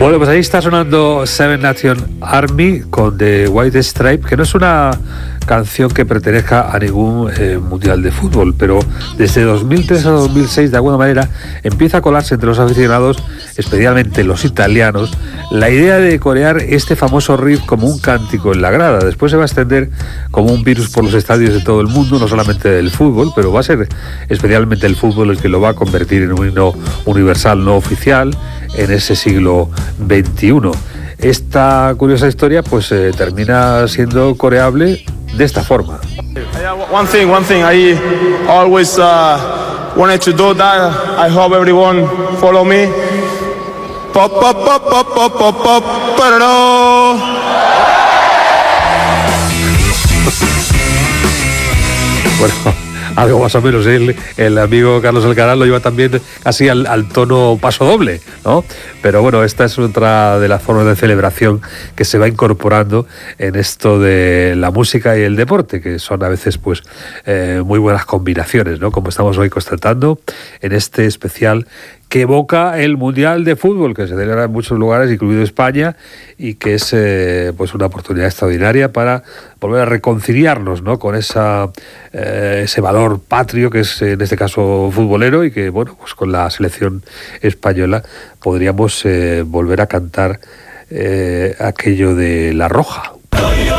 Bueno, pues ahí está sonando Seven Nation Army con The White Stripe, que no es una canción que pertenezca a ningún mundial de fútbol, pero desde 2003 a 2006 de alguna manera empieza a colarse entre los aficionados, especialmente los italianos, la idea de corear este famoso riff como un cántico en la grada. Después se va a extender como un virus por los estadios de todo el mundo, no solamente del fútbol, pero va a ser especialmente el fútbol el que lo va a convertir en un himno universal no oficial en ese siglo XXI. Esta curiosa historia pues termina siendo coreable de esta forma. One thing, I always wanted to do that. I hope everyone follow me. Pop, pop, pop, pop, pop, pop, pop, pero. Bueno, algo más o menos. El amigo Carlos Alcaraz lo lleva también casi al tono paso doble, ¿no? Pero bueno, esta es otra de las formas de celebración que se va incorporando en esto de la música y el deporte, que son a veces pues muy buenas combinaciones, ¿no? Como estamos hoy constatando en este especial que evoca el Mundial de Fútbol, que se celebra en muchos lugares, incluido España, y que es pues una oportunidad extraordinaria para volver a reconciliarnos, ¿no? Con ese valor patrio que es en este caso futbolero, y que bueno, pues con la selección española podríamos volver a cantar aquello de La Roja.